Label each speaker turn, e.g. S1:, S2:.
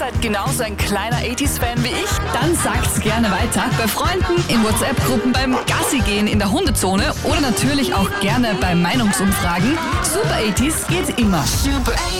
S1: seid genauso ein kleiner 80s-Fan wie ich?
S2: Dann sagt's gerne weiter. Bei Freunden, in WhatsApp-Gruppen, beim Gassi-Gehen in der Hundezone oder natürlich auch gerne bei Meinungsumfragen. Super 80s geht immer.
S1: Super